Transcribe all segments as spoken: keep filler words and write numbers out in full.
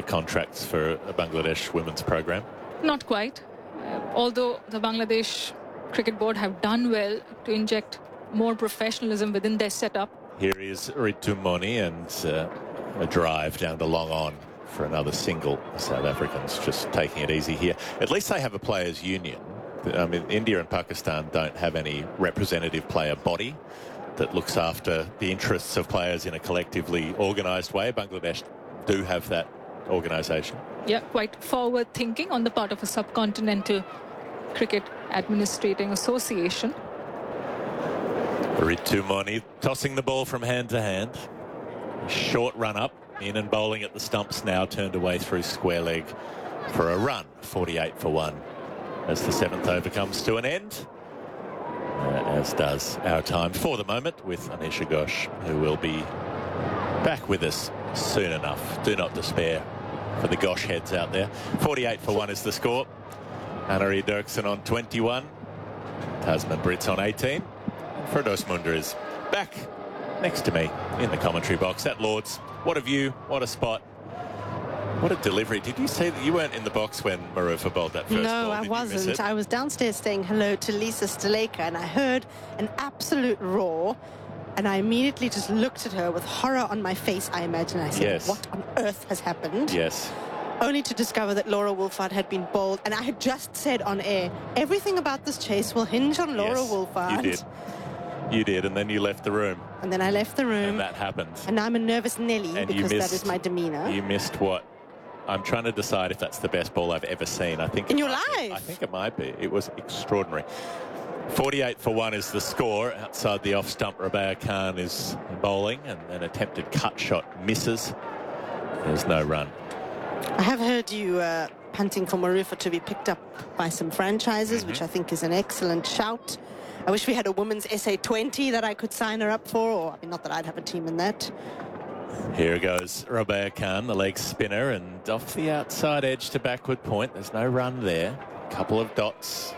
contracts for a Bangladesh women's program? Not quite. Uh, although the Bangladesh Cricket Board have done well to inject more professionalism within their setup. Here is Ritu Moni and uh, a drive down to long on for another single. The South Africans just taking it easy here. At least they have a players' union. I mean, India and Pakistan don't have any representative player body that looks after the interests of players in a collectively organised way. Bangladesh do have that organisation. Yeah, quite forward thinking on the part of a subcontinental cricket administrating association. Ritu Moni tossing the ball from hand to hand. Short run up, in and bowling at the stumps now, turned away through square leg for a run. forty-eight for one as the seventh over comes to an end. Uh, as does our time for the moment with Anisha Ghosh, who will be back with us soon enough. Do not despair for the Ghosh heads out there. forty-eight for one is the score. Anari Dirksen on twenty-one. Tasman Brits on eighteen. Firdaus Munda is back next to me in the commentary box at Lords. What a view, what a spot. What a delivery. Did you see that you weren't in the box when Marufa bowled that first no, ball? I Did wasn't. I was downstairs saying hello to Lisa Sthalekar, and I heard an absolute roar, and I immediately just looked at her with horror on my face, I imagine. I said, yes. What on earth has happened? Yes. Only to discover that Laura Wolfhard had been bowled, and I had just said on air, everything about this chase will hinge on Laura yes, Wolfhard. You did. You did, and then you left the room. And then I left the room. And that happened. And now I'm a nervous Nelly, and because missed, that is my demeanour. You missed what? I'm trying to decide if that's the best ball I've ever seen. I think in your life? life? I think it might be. It was extraordinary. forty-eight for one is the score. Outside the off stump, Rabea Khan is bowling, and an attempted cut shot misses. There's no run. I have heard you uh, punting for Marufa to be picked up by some franchises, mm-hmm. which I think is an excellent shout. I wish we had a women's S A twenty that I could sign her up for, or I mean, not that I'd have a team in that. Here goes Rabea Khan, the leg spinner, and off the outside edge to backward point. There's no run there. A couple of dots.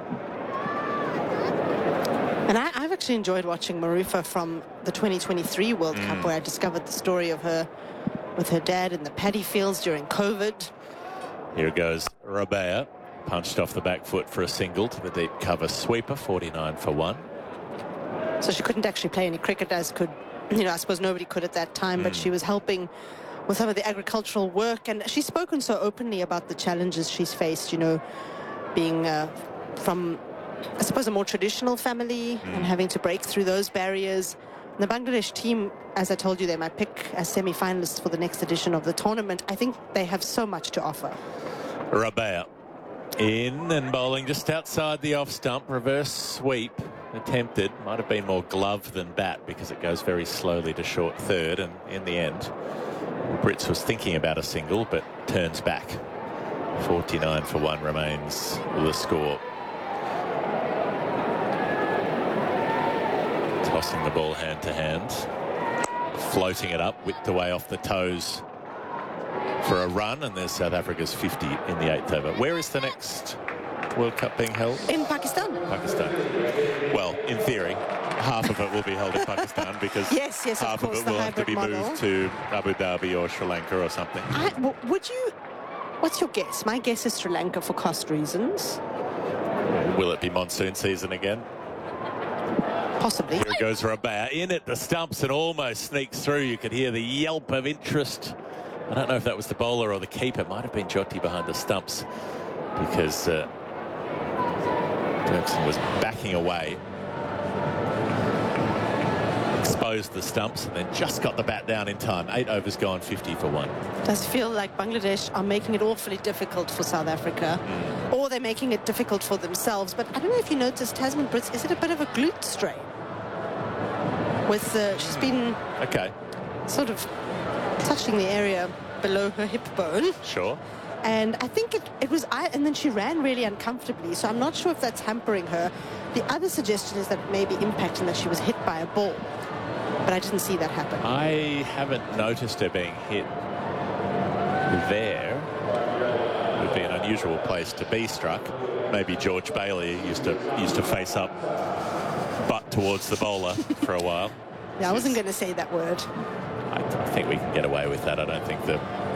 And I, I've actually enjoyed watching Marufa from the twenty twenty-three World mm. Cup, where I discovered the story of her with her dad in the paddy fields during COVID. Here goes Rabea, punched off the back foot for a single to the deep cover sweeper, forty-nine for one. So she couldn't actually play any cricket, as could, you know, I suppose nobody could at that time, mm. but she was helping with some of the agricultural work, and she's spoken so openly about the challenges she's faced, you know, being uh, from, I suppose, a more traditional family mm. and having to break through those barriers. The Bangladesh team, as I told you, they're my pick as semi-finalists for the next edition of the tournament. I think they have so much to offer. Rabea in and bowling just outside the off stump. Reverse sweep attempted. Might have been more glove than bat, because it goes very slowly to short third, and in the end Brits was thinking about a single but turns back. forty-nine for one remains the score. Tossing the ball hand to hand, floating it up, whipped away off the toes for a run, and there's South Africa's fifty in the eighth over. Where is the next World Cup being held? In Pakistan. Pakistan. Well, in theory, half of it will be held in Pakistan, because yes, yes, half of, course, of it will have to be model. moved to Abu Dhabi or Sri Lanka or something. I, w would you... What's your guess? My guess is Sri Lanka for cost reasons. Will it be monsoon season again? Possibly. Here goes Rabea in at the stumps and almost sneaks through. You could hear the yelp of interest. I don't know if that was the bowler or the keeper. It might have been Jyoti behind the stumps, because uh, Dirksen was backing away, exposed the stumps, and then just got the bat down in time. Eight overs gone, fifty for one. It does feel like Bangladesh are making it awfully difficult for South Africa, mm. or they're making it difficult for themselves. But I don't know if you noticed, Tasman Brits, is it a bit of a glute strain? With uh, she's been okay, sort of touching the area below her hip bone. Sure. And I think it, it was, I, and then she ran really uncomfortably, so I'm not sure if that's hampering her. The other suggestion is that it may be impacting that she was hit by a ball, but I didn't see that happen. I haven't noticed her being hit there. It would be an unusual place to be struck. Maybe George Bailey used to used to face up, butt towards the bowler for a while. Yeah, I wasn't going to say that word. I, I think we can get away with that. I don't think the